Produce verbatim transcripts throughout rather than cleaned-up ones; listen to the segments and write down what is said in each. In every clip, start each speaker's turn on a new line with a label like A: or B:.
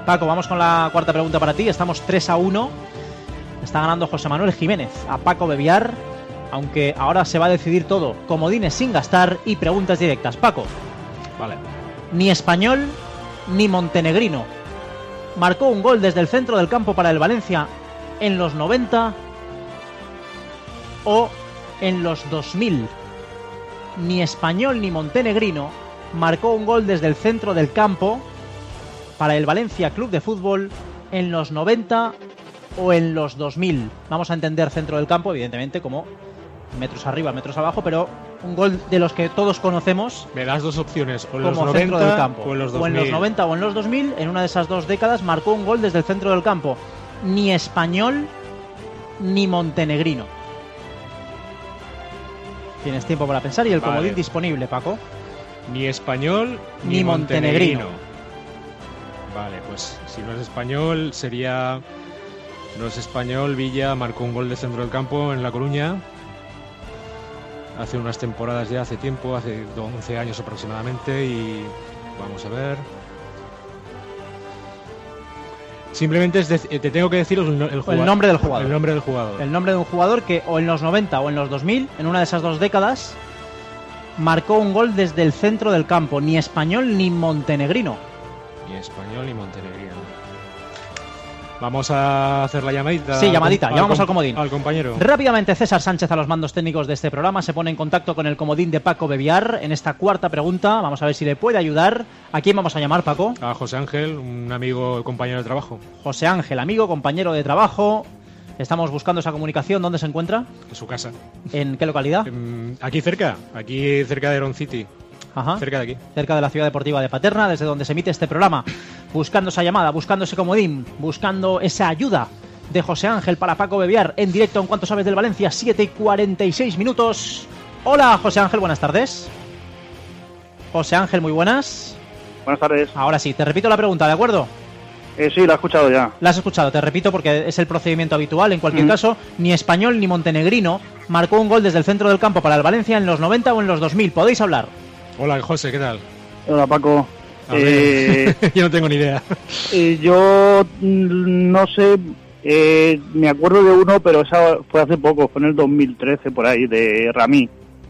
A: Paco, vamos con la cuarta pregunta para ti. Estamos tres a uno. Está ganando José Manuel Jiménez a Paco Bebiar, aunque ahora se va a decidir todo. Comodines sin gastar y preguntas directas. Paco.
B: Vale.
A: Ni español ni montenegrino marcó un gol desde el centro del campo para el Valencia en los noventa o en los dos mil. Ni español ni montenegrino marcó un gol desde el centro del campo para el Valencia Club de Fútbol en los noventa o en los dos mil. Vamos a entender centro del campo, evidentemente, como metros arriba, metros abajo, pero un gol de los que todos conocemos.
B: Me das dos opciones, o en
A: como
B: los
A: centro
B: noventa
A: del campo,
B: o en los dos mil.
A: O en los noventa o en los dos mil, en una de esas dos décadas marcó un gol desde el centro del campo. Ni español ni montenegrino. Tienes tiempo para pensar y el
B: Vale.
A: comodín disponible, Paco.
B: Ni español
A: Ni
B: ni
A: montenegrino.
B: montenegrino. Vale, pues si no es español sería... No es español, Villa marcó un gol de centro del campo en La Coruña hace unas temporadas ya, hace tiempo, hace once años aproximadamente, y vamos a ver. Simplemente es de, te tengo que decir el, el,
A: el nombre del jugador.
B: El nombre del jugador.
A: El nombre de un jugador que o en los noventa o en los dos mil, en una de esas dos décadas, marcó un gol desde el centro del campo, ni español ni montenegrino.
B: Ni español ni montenegrino. Vamos a hacer la llamadita.
A: Sí, llamadita,
B: al,
A: llamamos
B: al,
A: al comodín.
B: Al compañero.
A: Rápidamente, César Sánchez a los mandos técnicos de este programa se pone en contacto con el comodín de Paco Bebiar en esta cuarta pregunta. Vamos a ver si le puede ayudar. ¿A quién vamos a llamar, Paco?
B: A José Ángel, un amigo, compañero de trabajo.
A: José Ángel, amigo, compañero de trabajo. Estamos buscando esa comunicación. ¿Dónde se encuentra?
B: En su casa.
A: ¿En qué localidad?
B: Aquí cerca, aquí cerca de Heron City.
A: Ajá.
B: Cerca de aquí.
A: Cerca de la ciudad deportiva de Paterna, desde donde se emite este programa. Buscando esa llamada, buscando ese comodín, buscando esa ayuda de José Ángel para Paco Bebiar en directo en Cuánto Sabes del Valencia, siete y cuarenta y seis minutos. Hola, José Ángel, buenas tardes. José Ángel, muy buenas.
C: Buenas tardes.
A: Ahora sí, te repito la pregunta, ¿de acuerdo?
C: Eh, sí, la he escuchado ya.
A: La has escuchado, te repito porque es el procedimiento habitual. En cualquier mm. caso, ni español ni montenegrino marcó un gol desde el centro del campo para el Valencia en los noventa o en los dos mil. Podéis hablar.
B: Hola, José, ¿qué tal?
C: Hola, Paco. Eh,
B: yo no tengo ni idea.
C: Eh, yo no sé, eh, me acuerdo de uno, pero esa fue hace poco, fue en el dos mil trece, por ahí, de Ramí.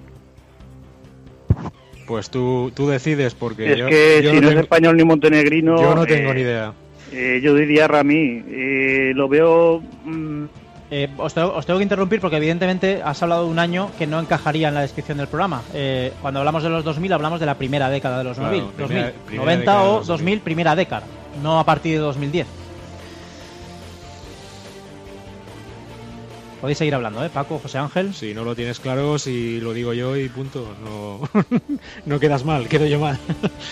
B: Pues tú, tú decides, porque
C: es
B: yo,
C: que
B: yo
C: si
B: no,
C: no
B: tengo,
C: es español ni montenegrino...
B: Yo no tengo
C: eh,
B: ni idea.
C: Eh, yo diría Ramí. Eh, lo veo... Mmm,
A: Eh, os, tengo, os tengo que interrumpir porque evidentemente has hablado de un año que no encajaría en la descripción del programa. Eh, cuando hablamos de los dos mil hablamos de la primera década de los
B: claro,
A: dos mil.
B: Primera,
A: dos mil.
B: primera
A: noventa o
B: dos mil.
A: dos mil, primera década. No a partir de dos mil diez. Podéis seguir hablando, ¿eh? Paco, José Ángel.
B: Si no lo tienes claro, si lo digo yo y punto. No, no quedas mal, quedo yo mal.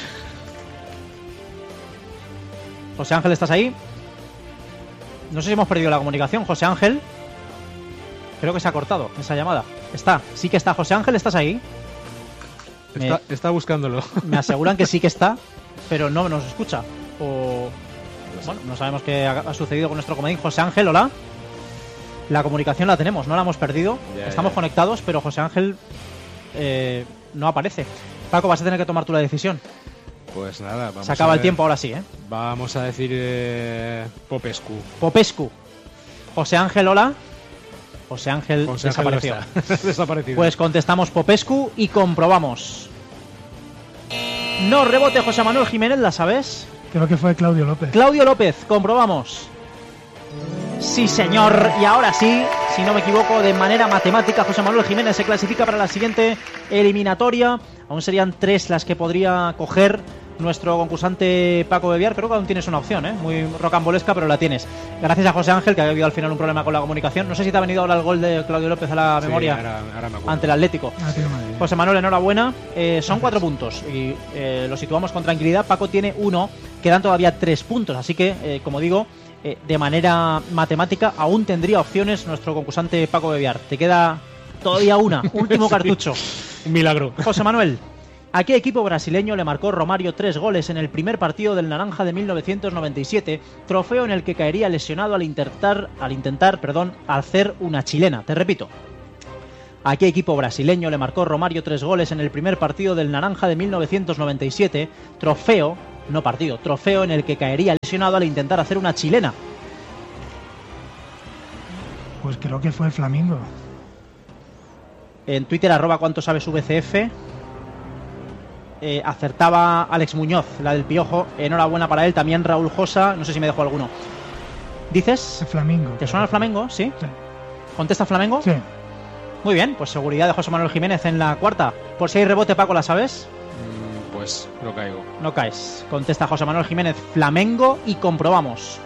A: José Ángel, ¿estás ahí? No sé si hemos perdido la comunicación. José Ángel. Creo que se ha cortado esa llamada. Está, sí que está. José Ángel, ¿estás ahí?
B: Está, me, está buscándolo.
A: Me aseguran que sí que está, pero no nos escucha. O... Bueno, no sabemos qué ha, ha sucedido con nuestro comodín. José Ángel, hola. La comunicación la tenemos, no la hemos perdido. Ya, Estamos ya. conectados, pero José Ángel eh, no aparece. Paco, vas a tener que tomar tú la decisión.
B: Pues nada, vamos
A: Se acaba
B: a
A: el tiempo ahora sí, ¿eh?
B: Vamos a decir eh, Popescu.
A: Popescu. José Ángel, hola. José Ángel
B: José
A: desapareció.
B: Ángel no está. Desaparecido.
A: Pues contestamos Popescu y comprobamos. No rebote José Manuel Jiménez, ¿la sabes?
D: Creo que fue Claudio López.
A: Claudio López, comprobamos. Sí, señor. Y ahora sí, si no me equivoco, de manera matemática, José Manuel Jiménez se clasifica para la siguiente eliminatoria. Aún serían tres las que podría coger nuestro concursante Paco Bebiar. Creo que aún tienes una opción, ¿eh? Muy rocambolesca, pero la tienes. Gracias a José Ángel, que ha habido al final un problema con la comunicación. No sé si te ha venido ahora el gol de Claudio López a la memoria.
B: Sí, ahora, ahora me acuerdo.
A: Ante el Atlético.
D: Ah, tío, madre.
A: José Manuel, enhorabuena. Eh, son cuatro puntos y eh, lo situamos con tranquilidad. Paco tiene uno, quedan todavía tres puntos. Así que, eh, como digo, eh, de manera matemática aún tendría opciones nuestro concursante Paco Bebiar. Te queda todavía una, último sí, cartucho.
B: Un milagro.
A: José Manuel, ¿a qué equipo brasileño le marcó Romario tres goles en el primer partido del Naranja de mil novecientos noventa y siete, trofeo en el que caería lesionado al intentar, al intentar, perdón, hacer una chilena? Te repito. ¿A qué equipo brasileño le marcó Romario tres goles en el primer partido del Naranja de mil novecientos noventa y siete, trofeo no partido, trofeo en el que caería lesionado al intentar hacer una chilena.
D: Pues creo que fue el Flamingo.
A: En Twitter, arroba cuánto sabes V C F, eh, acertaba Alex Muñoz, la del Piojo. Enhorabuena para él. También Raúl Josa, no sé si me dejó alguno. ¿Dices?
D: El Flamingo.
A: ¿Te suena el Flamengo? ¿Sí?
D: Sí.
A: ¿Contesta Flamengo?
D: Sí.
A: Muy bien, pues seguridad de José Manuel Jiménez en la cuarta. Por si hay rebote, Paco, ¿la sabes?
B: Mm, pues no caigo.
A: No caes. Contesta José Manuel Jiménez, Flamengo, y comprobamos.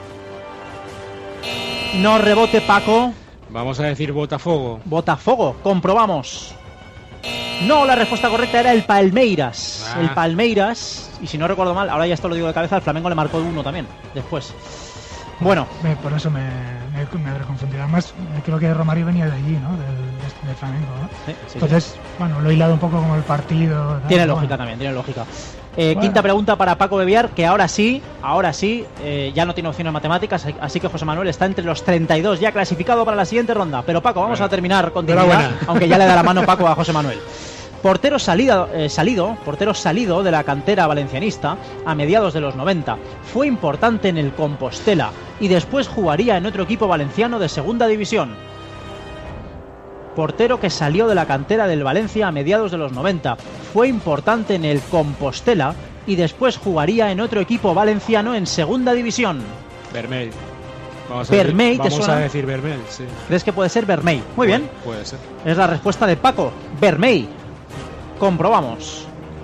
A: No rebote, Paco.
B: Vamos a decir Botafogo.
A: Botafogo, comprobamos. No, la respuesta correcta era el Palmeiras.
B: Ah.
A: El Palmeiras, y si no recuerdo mal, ahora ya esto lo digo de cabeza, el Flamengo le marcó uno también, después. Bueno.
D: Me, por eso me, me, me habré confundido. Además, creo que Romario venía de allí, ¿no? Del, del Flamengo, ¿no?
A: Sí, sí,
D: Entonces,
A: sí.
D: bueno, lo he hilado un poco como el partido. Tal,
A: Tiene
D: bueno.
A: lógica también, tiene lógica. Eh,
D: Bueno.
A: Quinta pregunta para Paco Bebiar, que ahora sí, ahora sí, eh, ya no tiene opción en matemáticas, así que José Manuel está entre los treinta y dos ya clasificado para la siguiente ronda. Pero Paco, vamos
B: Bueno.
A: a terminar con dignidad,
B: Enhorabuena.
A: aunque ya le da la mano Paco a José Manuel. Portero salido, eh, salido, portero salido de la cantera valencianista a mediados de los noventa. Fue importante en el Compostela y después jugaría en otro equipo valenciano de segunda división. Portero que salió de la cantera del Valencia a mediados de los noventa. Fue importante en el Compostela y después jugaría en otro equipo valenciano en segunda división.
B: Vermell. Vamos a
A: Vermell,
B: decir,
A: ¿te
B: vamos
A: suena?
B: a decir Vermell, sí.
A: ¿Crees que puede ser Vermell? Muy bien.
B: Puede ser.
A: Es la respuesta de Paco. Vermell. Comprobamos.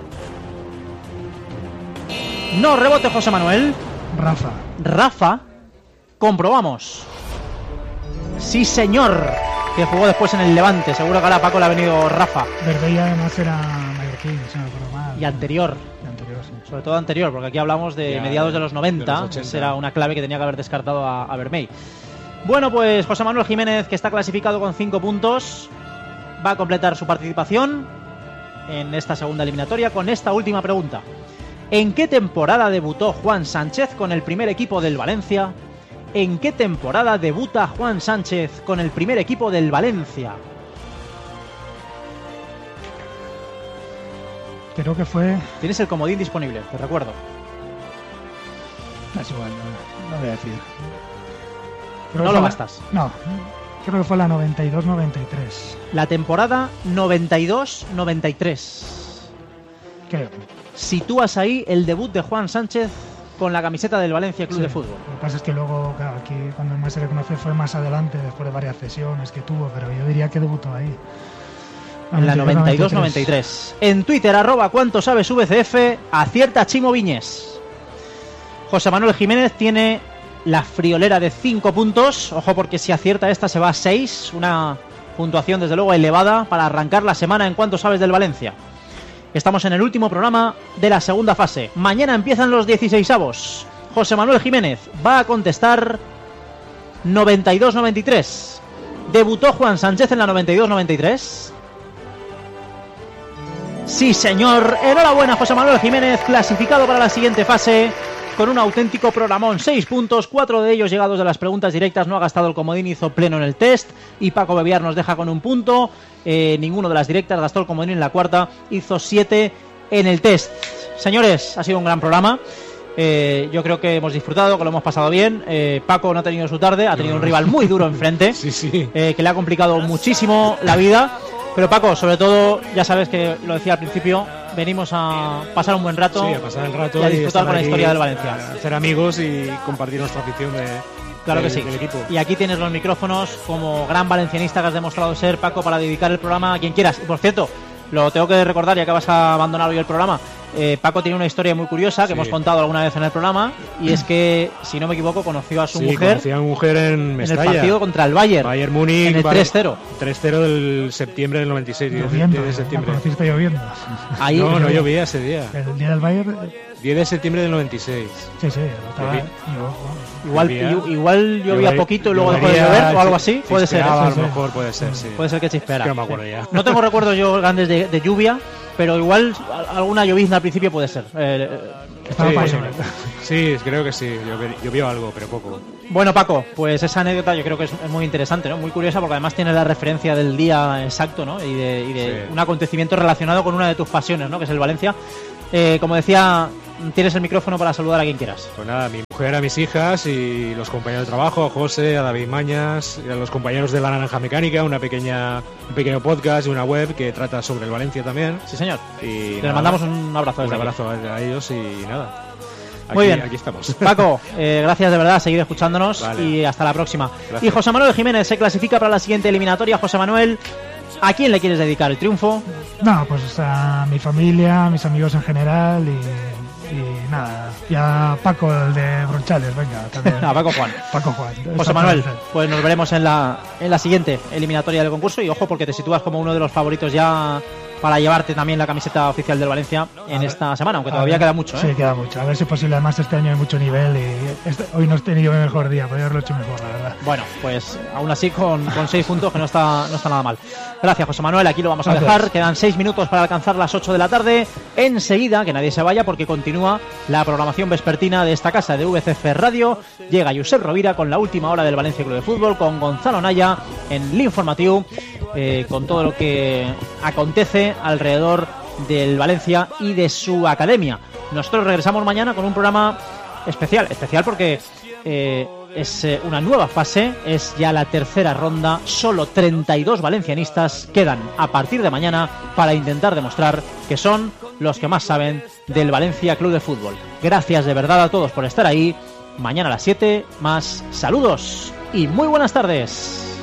A: No rebote, José Manuel.
D: Rafa.
A: Rafa. Comprobamos. Sí, señor. Que jugó después en el Levante. Seguro que ahora a Paco le ha venido Rafa.
D: Verdella además era mallorquín, si no recuerdo mal.
A: Y anterior.
D: Y anterior, sí.
A: Sobre todo anterior, porque aquí hablamos de
B: Ya,
A: mediados de los noventa.
B: de los ochenta.
A: Esa era una clave que tenía que haber descartado a, a Vermell. Bueno, pues José Manuel Jiménez, que está clasificado con cinco puntos, va a completar su participación en esta segunda eliminatoria con esta última pregunta. ¿En qué temporada debutó Juan Sánchez con el primer equipo del Valencia? ¿En qué temporada debuta Juan Sánchez con el primer equipo del Valencia?
D: Creo que fue.
A: Tienes el comodín disponible, te recuerdo.
D: Es igual, no, no voy a decir. Creo
A: No
D: que
A: lo
D: fue la-
A: gastas.
D: No, creo que fue la noventa y dos noventa y tres.
A: La temporada noventa y dos noventa y tres.
D: Creo.
A: Sitúas ahí el debut de Juan Sánchez con la camiseta del Valencia Club
D: Sí.
A: de Fútbol.
D: Lo que pasa es que luego, claro, aquí cuando más se le conoce fue más adelante, después de varias cesiones que tuvo, pero yo diría que debutó ahí.
A: En la noventa y dos noventa y tres. En Twitter, arroba cuánto sabes V C F, acierta Chimo Viñes. José Manuel Jiménez tiene la friolera de cinco puntos. Ojo, porque si acierta esta se va a seis. Una puntuación desde luego elevada para arrancar la semana en cuánto sabes del Valencia. Estamos en el último programa de la segunda fase. Mañana empiezan los dieciseisavos. José Manuel Jiménez va a contestar noventa y dos noventa y tres. ¿Debutó Juan Sánchez en la noventa y dos noventa y tres? Sí, señor. Enhorabuena, José Manuel Jiménez, clasificado para la siguiente fase con un auténtico programón. Seis puntos, cuatro de ellos llegados de las preguntas directas. No ha gastado el comodín, hizo pleno en el test. Y Paco Bebiar nos deja con un punto. Eh, ninguno de las directas gastó el comodín en la cuarta. Hizo siete en el test. Señores, ha sido un gran programa. Eh, yo creo que hemos disfrutado, que lo hemos pasado bien. Eh, Paco no ha tenido su tarde, ha tenido un rival muy duro enfrente.
B: Sí, sí.
A: Eh, que le ha complicado muchísimo la vida. Pero Paco, sobre todo, ya sabes que lo decía al principio, venimos a pasar un buen rato,
B: Sí, a pasar el rato
A: y a
B: y
A: disfrutar
B: estar
A: con la
B: aquí,
A: historia del Valencia.
B: a hacer amigos y compartir nuestra afición de,
A: Claro que
B: del-
A: sí.
B: del equipo.
A: Y aquí tienes los micrófonos como gran valencianista que has demostrado ser, Paco, para dedicar el programa a quien quieras. Y por cierto, lo tengo que recordar ya que vas a abandonar hoy el programa. Eh, Paco tiene una historia muy curiosa que
B: Sí.
A: hemos contado alguna vez en el programa, y es que, si no me equivoco, conoció a su
B: Sí,
A: mujer
B: conocí a mi mujer en
A: en el
B: Mestalla.
A: partido contra el Bayern,
B: Bayern Múnich.
A: en el
B: Bayern-
A: tres cero.
B: tres cero del septiembre del noventa y seis. diez
D: Lloviendo,
B: de
D: la
B: septiembre.
D: conociste lloviendo.
A: Ahí,
B: No, no llovía ese día.
D: El día del Bayern,
B: diez de septiembre del noventa y seis.
D: sí, sí, estaba.
B: Lloví-
D: yo-
A: igual,
B: llovía.
A: i- igual llovía
B: Llover-
A: poquito y luego dejó de
B: llovería,
A: llover o algo así.
B: chis-
A: Puede ser,
B: chispeaba,
A: ¿eh?
B: a lo mejor puede ser, sí.
A: Puede ser que chispeara.
B: Que no me acuerdo ya.
A: No tengo recuerdos yo grandes de, de lluvia, pero igual a- alguna llovizna al principio puede ser. Eh, eh,
D: Estaba
B: Sí,
D: para
B: sí,
D: llover.
B: sí, creo que sí. Llover- Llovió algo, pero poco.
A: Bueno, Paco, pues esa anécdota yo creo que es, es muy interesante, ¿no? Muy curiosa, porque además tiene la referencia del día exacto, ¿no? Y de, y de
B: Sí.
A: un acontecimiento relacionado con una de tus pasiones, ¿no? Que es el Valencia. Eh, como decía tienes el micrófono para saludar a quien quieras.
B: Pues nada, a mi mujer, a mis hijas y los compañeros de trabajo, a José, a David Mañas, y a los compañeros de La Naranja Mecánica, una pequeña, un pequeño podcast y una web que trata sobre el Valencia también.
A: Sí, señor.
B: Y
A: Les
B: nada,
A: mandamos un abrazo
B: un
A: desde aquí.
B: abrazo a ellos y nada. Aquí,
A: Muy bien,
B: aquí estamos.
A: Paco, eh, gracias de verdad, seguir escuchándonos
B: Vale.
A: y hasta la próxima.
B: Gracias.
A: Y José Manuel Jiménez se clasifica para la siguiente eliminatoria. José Manuel, ¿a quién le quieres dedicar el triunfo?
D: No, pues a mi familia, a mis amigos en general y, y nada. Y a Paco, el de Bronchales, venga, también.
A: A Paco Juan.
D: Paco Juan.
A: José Manuel, pues nos veremos en la, en la siguiente eliminatoria del concurso y ojo porque te sitúas como uno de los favoritos ya para llevarte también la camiseta oficial del Valencia en esta semana, aunque todavía queda mucho, ¿eh?
D: Sí, queda mucho. A ver si es posible. Además, este año hay mucho nivel y este, hoy no he tenido el mejor día, podría haberlo hecho mejor, la verdad.
A: Bueno, pues aún así con, con seis puntos que no está, no está nada mal. Gracias, José Manuel, aquí lo vamos a
D: Gracias.
A: dejar. Quedan seis minutos para alcanzar las ocho de la tarde. Enseguida, que nadie se vaya porque continúa la programación vespertina de esta casa de V C F Radio. Llega Josep Rovira con la última hora del Valencia Club de Fútbol, con Gonzalo Naya en l'Informatiu, eh, con todo lo que acontece alrededor del Valencia y de su academia. Nosotros regresamos mañana con un programa especial, especial porque eh, es eh, una nueva fase, es ya la tercera ronda, solo treinta y dos valencianistas quedan a partir de mañana para intentar demostrar que son los que más saben del Valencia Club de Fútbol. Gracias de verdad a todos por estar ahí. Mañana a las siete, más saludos y muy buenas tardes.